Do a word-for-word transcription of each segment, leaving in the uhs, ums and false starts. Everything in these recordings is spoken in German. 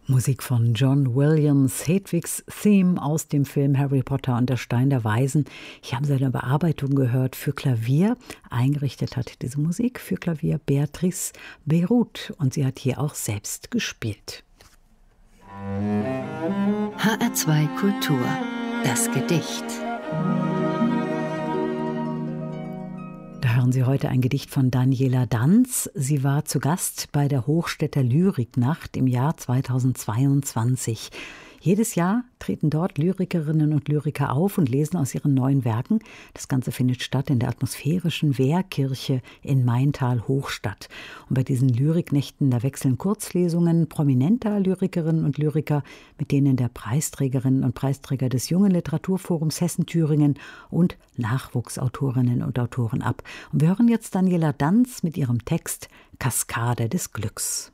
Musik von John Williams, Hedwigs Theme aus dem Film Harry Potter und der Stein der Weisen. Ich habe seine Bearbeitung gehört für Klavier. Eingerichtet hat diese Musik für Klavier Beatrice Beiruth und sie hat hier auch selbst gespielt. H R zwei Kultur, das Gedicht. Da hören Sie heute ein Gedicht von Daniela Danz. Sie war zu Gast bei der Hochstädter Lyriknacht im Jahr zweitausendzweiundzwanzig. Jedes Jahr treten dort Lyrikerinnen und Lyriker auf und lesen aus ihren neuen Werken. Das Ganze findet statt in der atmosphärischen Wehrkirche in Maintal-Hochstadt. Und bei diesen Lyriknächten, da wechseln Kurzlesungen prominenter Lyrikerinnen und Lyriker mit denen der Preisträgerinnen und Preisträger des Jungen Literaturforums Hessen-Thüringen und Nachwuchsautorinnen und Autoren ab. Und wir hören jetzt Daniela Danz mit ihrem Text Kaskade des Glücks.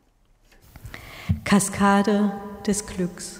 Kaskade des Glücks.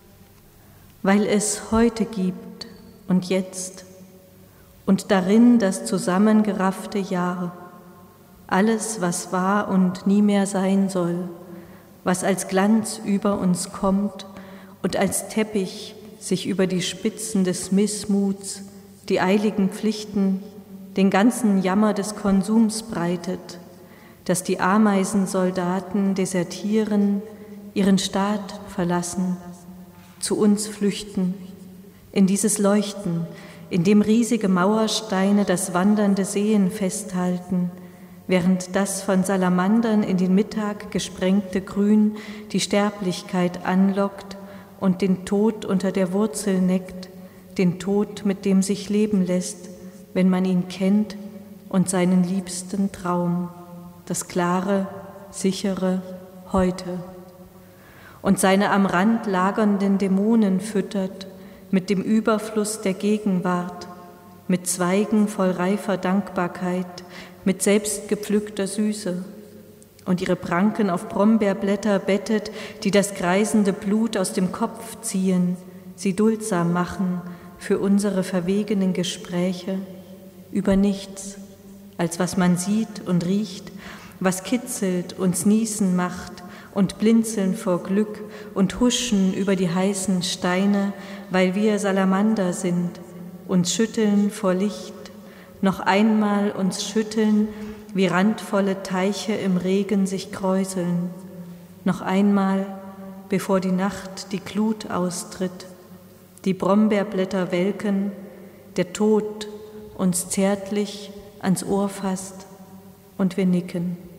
Weil es heute gibt und jetzt und darin das zusammengeraffte Jahr, alles, was war und nie mehr sein soll, was als Glanz über uns kommt und als Teppich sich über die Spitzen des Missmuts, die eiligen Pflichten, den ganzen Jammer des Konsums breitet, dass die Ameisensoldaten desertieren, ihren Staat verlassen, zu uns flüchten, in dieses Leuchten, in dem riesige Mauersteine das wandernde Sehen festhalten, während das von Salamandern in den Mittag gesprengte Grün die Sterblichkeit anlockt und den Tod unter der Wurzel neckt, den Tod, mit dem sich leben lässt, wenn man ihn kennt und seinen liebsten Traum, das klare, sichere Heute. Und seine am Rand lagernden Dämonen füttert mit dem Überfluss der Gegenwart, mit Zweigen voll reifer Dankbarkeit, mit selbstgepflückter Süße und ihre Pranken auf Brombeerblätter bettet, die das kreisende Blut aus dem Kopf ziehen, sie duldsam machen für unsere verwegenen Gespräche über nichts, als was man sieht und riecht, was kitzelt, uns niesen macht, und blinzeln vor Glück und huschen über die heißen Steine, weil wir Salamander sind, uns schütteln vor Licht, noch einmal uns schütteln, wie randvolle Teiche im Regen sich kräuseln, noch einmal, bevor die Nacht die Glut austritt, die Brombeerblätter welken, der Tod uns zärtlich ans Ohr fasst und wir nicken.